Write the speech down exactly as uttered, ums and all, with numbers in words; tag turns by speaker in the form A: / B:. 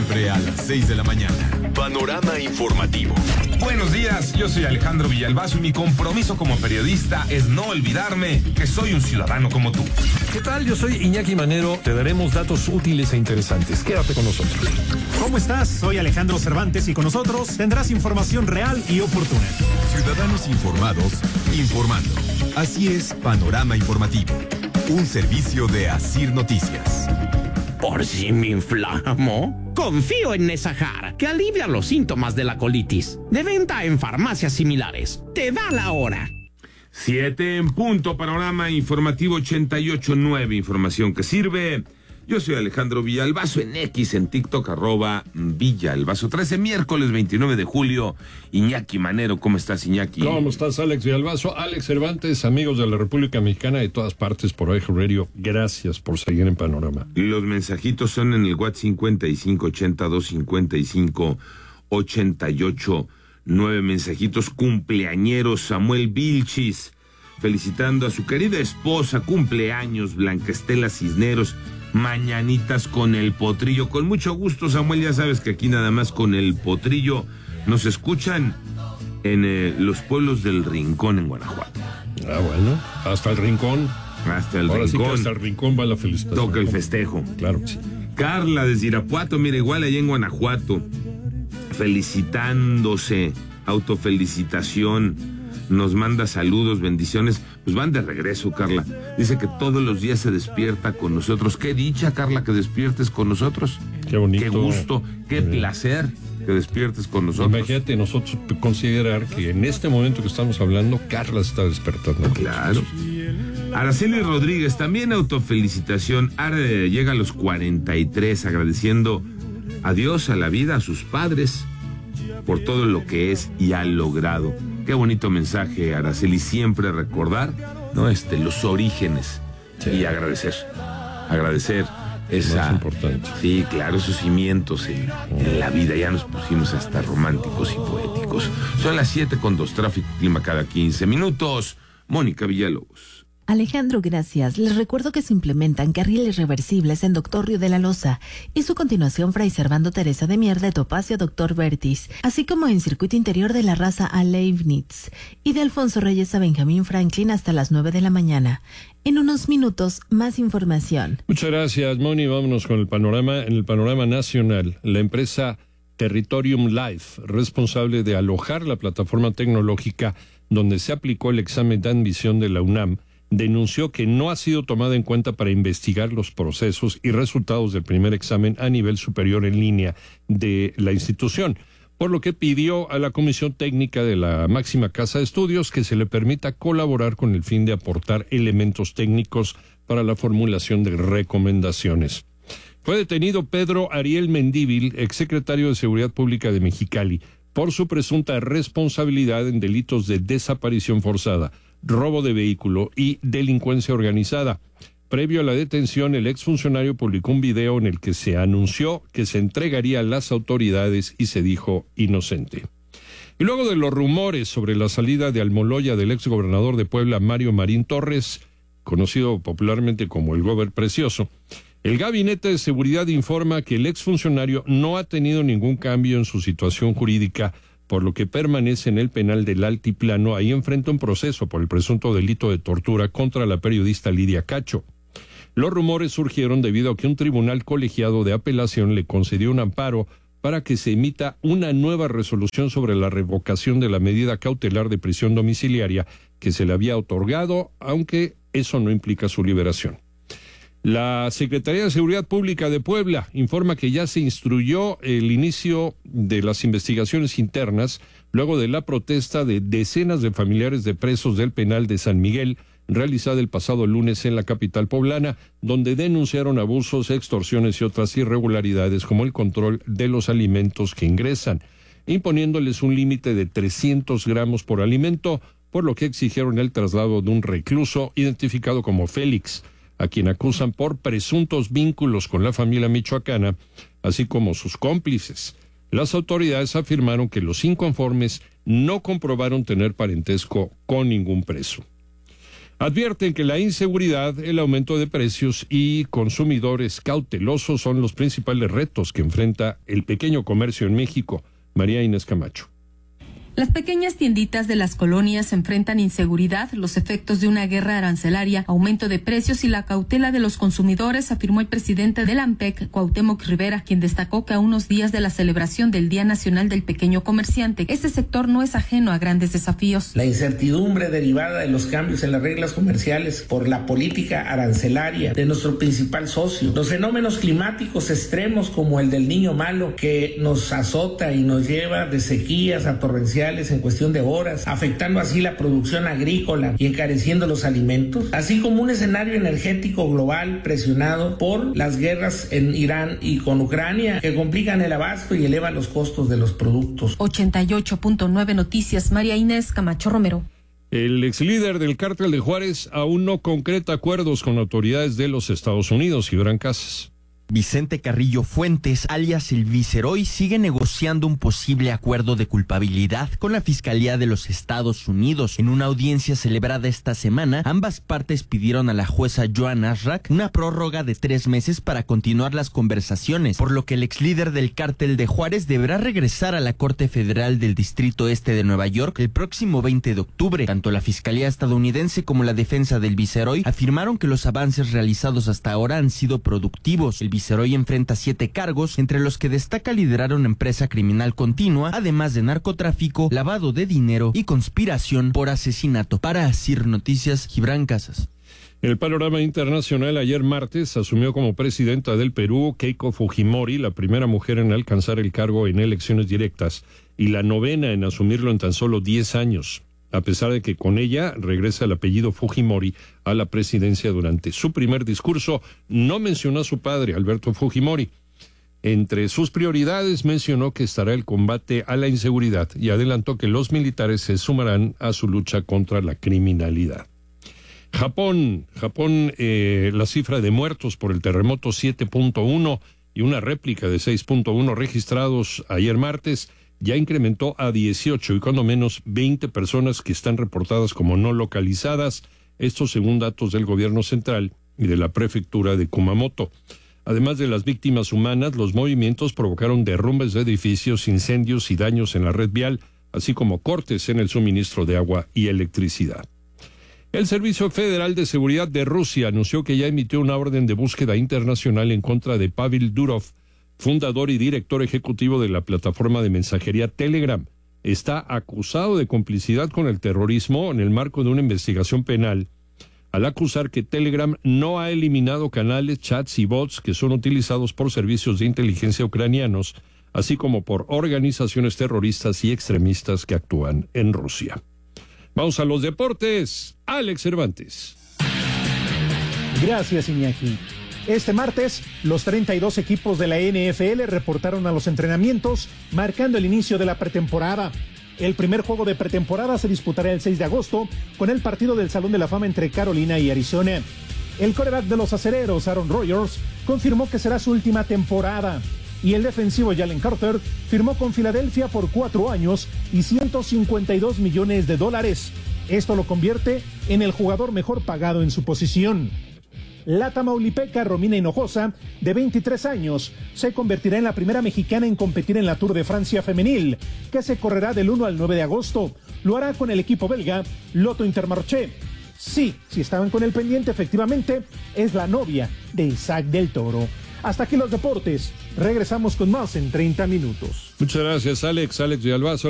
A: Siempre a las seis de la mañana. Panorama informativo.
B: Buenos días, yo soy Alejandro Villalbazo y mi compromiso como periodista es no olvidarme que soy un ciudadano como tú.
C: ¿Qué tal? Yo soy Iñaki Manero. Te daremos datos útiles e interesantes. Quédate con nosotros.
D: ¿Cómo estás? Soy Alejandro Cervantes y con nosotros tendrás información real y oportuna.
A: Ciudadanos informados, informando. Así es, Panorama Informativo. Un servicio de Asir Noticias.
E: Por si me inflamo, confío en Nesahar, que alivia los síntomas de la colitis. De venta en farmacias similares. Te da la hora.
B: Siete en punto, Panorama Informativo ochenta y ocho punto nueve, información que sirve. Yo soy Alejandro Villalbazo en X, en TikTok, arroba Villalbazo. trece, miércoles veintinueve de julio. Iñaki Manero, ¿cómo estás, Iñaki?
C: ¿Cómo estás, Alex Villalbazo? Alex Cervantes, amigos de la República Mexicana de todas partes por Eje Radio, gracias por seguir en Panorama.
B: Los mensajitos son en el WhatsApp cincuenta y cinco ochenta y dos cincuenta y cinco ochenta y ocho. Nueve mensajitos cumpleañeros. Samuel Vilchis, felicitando a su querida esposa, cumpleaños, Blanca Estela Cisneros. Mañanitas con el potrillo. Con mucho gusto, Samuel, ya sabes que aquí nada más con el potrillo nos escuchan en eh, los pueblos del Rincón en Guanajuato.
C: Ah, bueno, hasta el Rincón.
B: Hasta el
C: Ahora
B: Rincón.
C: Sí que hasta el Rincón va la felicitación.
B: Toca el festejo.
C: Claro que sí.
B: Carla desde Irapuato, mira, igual allá en Guanajuato, felicitándose, autofelicitación. Nos manda saludos, bendiciones. Pues van de regreso, Carla. Dice que todos los días se despierta con nosotros. Qué dicha, Carla, que despiertes con nosotros.
C: Qué bonito.
B: Qué gusto, qué eh. placer que despiertes con nosotros.
C: Imagínate nosotros considerar que en este momento que estamos hablando, Carla está despertando.
B: Claro. Araceli Rodríguez, también autofelicitación. Ahora llega a los cuarenta y tres, agradeciendo a Dios, a la vida, a sus padres, por todo lo que es y ha logrado. Qué bonito mensaje, Araceli, siempre recordar, ¿no? Este, los orígenes, sí. Y agradecer, agradecer esa...
C: Más importante.
B: Sí, claro, esos cimientos en, en la vida, ya nos pusimos hasta románticos y poéticos. Son las siete con dos, tráfico, clima cada quince minutos. Mónica Villalobos.
F: Alejandro, gracias. Les recuerdo que se implementan carriles reversibles en Doctor Río de la Loza y su continuación Fray Servando Teresa de Mier de Topacio Doctor Vertis, así como en circuito interior de la Raza a Leibniz y de Alfonso Reyes a Benjamín Franklin hasta las nueve de la mañana. En unos minutos, más información.
C: Muchas gracias, Moni. Vámonos con el panorama. En el panorama nacional, la empresa Territorium Life, responsable de alojar la plataforma tecnológica donde se aplicó el examen de admisión de la UNAM, denunció que no ha sido tomada en cuenta para investigar los procesos y resultados del primer examen a nivel superior en línea de la institución, por lo que pidió a la Comisión Técnica de la máxima casa de estudios que se le permita colaborar con el fin de aportar elementos técnicos para la formulación de recomendaciones. Fue detenido Pedro Ariel Mendívil, exsecretario de Seguridad Pública de Mexicali, por su presunta responsabilidad en delitos de desaparición forzada, robo de vehículo y delincuencia organizada. Previo a la detención, el exfuncionario publicó un video en el que se anunció que se entregaría a las autoridades y se dijo inocente. Y luego de los rumores sobre la salida de Almoloya del exgobernador de Puebla, Mario Marín Torres, conocido popularmente como el Gober Precioso, el Gabinete de Seguridad informa que el exfuncionario no ha tenido ningún cambio en su situación jurídica, por lo que permanece en el penal del Altiplano. Ahí enfrenta un proceso por el presunto delito de tortura contra la periodista Lidia Cacho. Los rumores surgieron debido a que un tribunal colegiado de apelación le concedió un amparo para que se emita una nueva resolución sobre la revocación de la medida cautelar de prisión domiciliaria que se le había otorgado, aunque eso no implica su liberación. La Secretaría de Seguridad Pública de Puebla informa que ya se instruyó el inicio de las investigaciones internas luego de la protesta de decenas de familiares de presos del penal de San Miguel, realizada el pasado lunes en la capital poblana, donde denunciaron abusos, extorsiones y otras irregularidades como el control de los alimentos que ingresan, imponiéndoles un límite de trescientos gramos por alimento, por lo que exigieron el traslado de un recluso identificado como Félix, a quien acusan por presuntos vínculos con la familia michoacana, así como sus cómplices. Las autoridades afirmaron que los inconformes no comprobaron tener parentesco con ningún preso. Advierten que la inseguridad, el aumento de precios y consumidores cautelosos son los principales retos que enfrenta el pequeño comercio en México. María Inés Camacho.
G: Las pequeñas tienditas de las colonias enfrentan inseguridad, los efectos de una guerra arancelaria, aumento de precios y la cautela de los consumidores, afirmó el presidente del AMPEC, Cuauhtémoc Rivera, quien destacó que a unos días de la celebración del Día Nacional del Pequeño Comerciante, este sector no es ajeno a grandes desafíos.
H: La incertidumbre derivada de los cambios en las reglas comerciales por la política arancelaria de nuestro principal socio, los fenómenos climáticos extremos como el del Niño Malo que nos azota y nos lleva de sequías a torrenciales en cuestión de horas, afectando así la producción agrícola y encareciendo los alimentos, así como un escenario energético global presionado por las guerras en Irán y con Ucrania que complican el abasto y elevan los costos de los productos.
G: ochenta y ocho punto nueve Noticias, María Inés Camacho Romero.
C: El ex líder del cártel de Juárez aún no concreta acuerdos con autoridades de los Estados Unidos. Gibran Casas.
I: Vicente Carrillo Fuentes, alias el Viceroy, sigue negociando un posible acuerdo de culpabilidad con la Fiscalía de los Estados Unidos. En una audiencia celebrada esta semana, ambas partes pidieron a la jueza Joan Ashrak una prórroga de tres meses para continuar las conversaciones, por lo que el ex líder del cártel de Juárez deberá regresar a la Corte Federal del Distrito Este de Nueva York el próximo veinte de octubre. Tanto la Fiscalía estadounidense como la defensa del Viceroy afirmaron que los avances realizados hasta ahora han sido productivos. El Viceroy enfrenta siete cargos, entre los que destaca liderar una empresa criminal continua, además de narcotráfico, lavado de dinero y conspiración por asesinato. Para Asir Noticias, Gibran Casas.
C: En el panorama internacional, ayer martes asumió como presidenta del Perú Keiko Fujimori, la primera mujer en alcanzar el cargo en elecciones directas y la novena en asumirlo en tan solo diez años. A pesar de que con ella regresa el apellido Fujimori a la presidencia. Durante su primer discurso no mencionó a su padre, Alberto Fujimori. Entre sus prioridades mencionó que estará el combate a la inseguridad y adelantó que los militares se sumarán a su lucha contra la criminalidad. Japón, Japón, eh, la cifra de muertos por el terremoto siete punto uno y una réplica de seis punto uno registrados ayer martes ya incrementó a dieciocho y cuando menos veinte personas que están reportadas como no localizadas, esto según datos del gobierno central y de la prefectura de Kumamoto. Además de las víctimas humanas, los movimientos provocaron derrumbes de edificios, incendios y daños en la red vial, así como cortes en el suministro de agua y electricidad. El Servicio Federal de Seguridad de Rusia anunció que ya emitió una orden de búsqueda internacional en contra de Pavel Durov, fundador y director ejecutivo de la plataforma de mensajería Telegram. Está acusado de complicidad con el terrorismo en el marco de una investigación penal, al acusar que Telegram no ha eliminado canales, chats y bots que son utilizados por servicios de inteligencia ucranianos, así como por organizaciones terroristas y extremistas que actúan en Rusia. Vamos a los deportes. Alex Cervantes.
D: Gracias, Iñaki. Este martes, los treinta y dos equipos de la N F L reportaron a los entrenamientos, marcando el inicio de la pretemporada. El primer juego de pretemporada se disputará el seis de agosto, con el partido del Salón de la Fama entre Carolina y Arizona. El quarterback de los acereros, Aaron Rodgers, confirmó que será su última temporada. Y el defensivo Jalen Carter firmó con Filadelfia por cuatro años y ciento cincuenta y dos millones de dólares. Esto lo convierte en el jugador mejor pagado en su posición. La tamaulipeca Romina Hinojosa, de veintitrés años, se convertirá en la primera mexicana en competir en la Tour de Francia femenil, que se correrá del uno al nueve de agosto. Lo hará con el equipo belga Lotto Intermarché. Sí, si estaban con el pendiente, efectivamente, es la novia de Isaac del Toro. Hasta aquí los deportes. Regresamos con más en treinta minutos.
C: Muchas gracias, Alex. Alex Villalbazo.